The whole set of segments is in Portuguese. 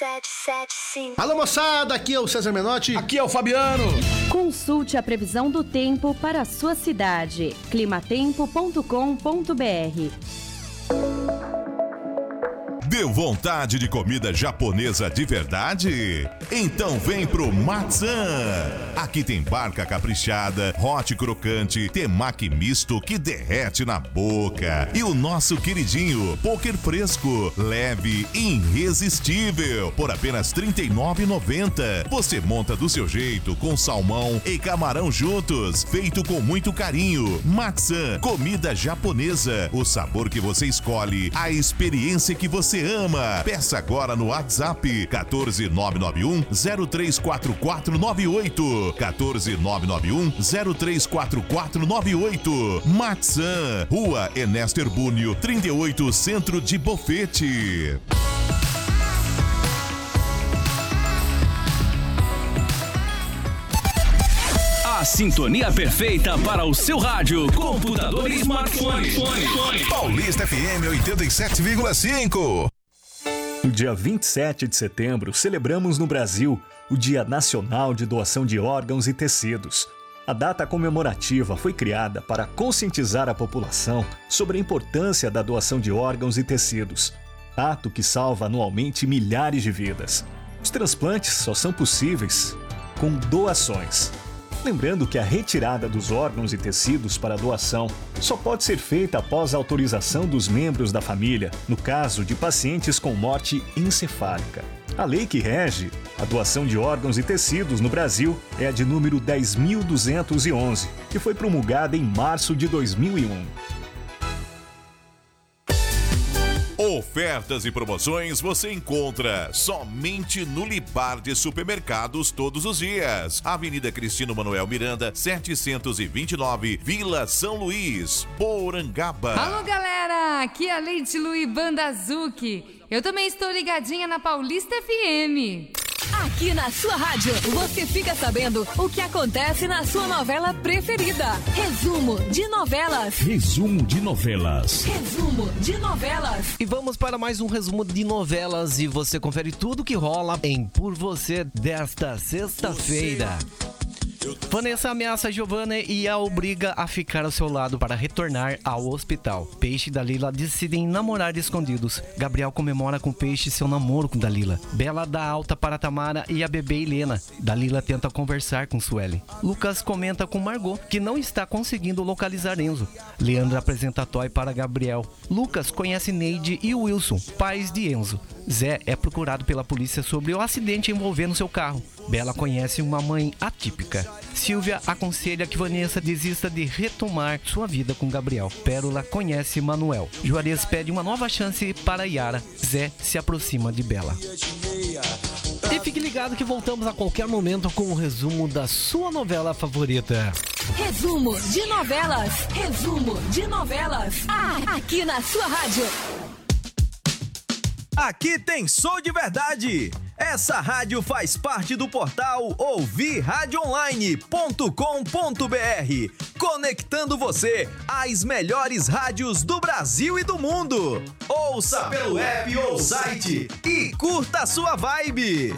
9775. Alô, moçada, aqui é o César Menotti. Aqui é o Fabiano. Consulte a previsão do tempo para a sua cidade. climatempo.com.br. Deu vontade de comida japonesa de verdade? Então vem pro Matzan! Aqui tem barca caprichada, hot crocante, temaki misto que derrete na boca. E o nosso queridinho, poker fresco, leve e irresistível, por apenas R$ 39,90. Você monta do seu jeito, com salmão e camarão juntos, feito com muito carinho. Matzan, comida japonesa, o sabor que você escolhe, a experiência que você ama. Peça agora no WhatsApp 14991 034498 14991 034498. Matzan, Rua Ernesto Herbúnio 38, Centro de Bofete. A sintonia perfeita para o seu rádio, computador e smartphone. Paulista FM 87,5. No dia 27 de setembro, celebramos no Brasil o Dia Nacional de Doação de Órgãos e Tecidos. A data comemorativa foi criada para conscientizar a população sobre a importância da doação de órgãos e tecidos, ato que salva anualmente milhares de vidas. Os transplantes só são possíveis com doações. Lembrando que a retirada dos órgãos e tecidos para doação só pode ser feita após a autorização dos membros da família, no caso de pacientes com morte encefálica. A lei que rege a doação de órgãos e tecidos no Brasil é a de número 10.211, que foi promulgada em março de 2001. Ofertas e promoções você encontra somente no Libar de Supermercados todos os dias. Avenida Cristino Manuel Miranda, 729, Vila São Luís, Porangaba. Alô, galera! Aqui é a Leite Lu e Banda Azuki. Eu também estou ligadinha na Paulista FM. Aqui na sua rádio, você fica sabendo o que acontece na sua novela preferida. Resumo de novelas. Resumo de novelas. Resumo de novelas. E vamos para mais um resumo de novelas e você confere tudo que rola em Por Você desta sexta-feira. Vanessa ameaça Giovanna e a obriga a ficar ao seu lado para retornar ao hospital. Peixe e Dalila decidem namorar escondidos. Gabriel comemora com Peixe seu namoro com Dalila. Bela dá alta para Tamara e a bebê Helena. Dalila tenta conversar com Suelen. Lucas comenta com Margot que não está conseguindo localizar Enzo. Leandro apresenta Toy para Gabriel. Lucas conhece Neide e Wilson, pais de Enzo. Zé é procurado pela polícia sobre o acidente envolvendo seu carro. Bela conhece uma mãe atípica. Silvia aconselha que Vanessa desista de retomar sua vida com Gabriel. Pérola conhece Manuel. Juarez pede uma nova chance para Yara. Zé se aproxima de Bela. E fique ligado que voltamos a qualquer momento com o resumo da sua novela favorita. Resumo de novelas. Resumo de novelas. Aqui na sua rádio. Aqui tem som de verdade. Essa rádio faz parte do portal ouvirradioonline.com.br, conectando você às melhores rádios do Brasil e do mundo. Ouça pelo app ou site e curta a sua vibe.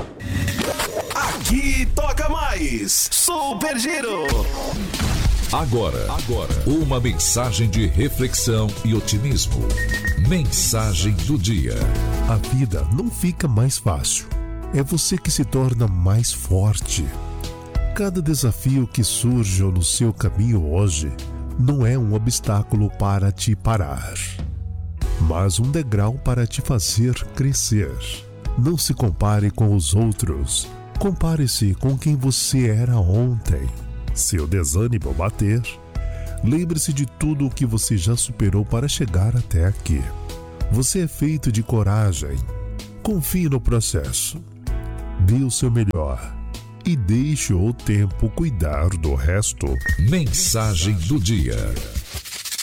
Aqui toca mais Super Giro. Agora, uma mensagem de reflexão e otimismo. Mensagem do dia. A vida não fica mais fácil. É você que se torna mais forte. Cada desafio que surge no seu caminho hoje não é um obstáculo para te parar, mas um degrau para te fazer crescer. Não se compare com os outros. Compare-se com quem você era ontem. Se o desânimo bater, lembre-se de tudo o que você já superou para chegar até aqui. Você é feito de coragem. Confie no processo. Dê o seu melhor e deixe o tempo cuidar do resto. Mensagem do dia.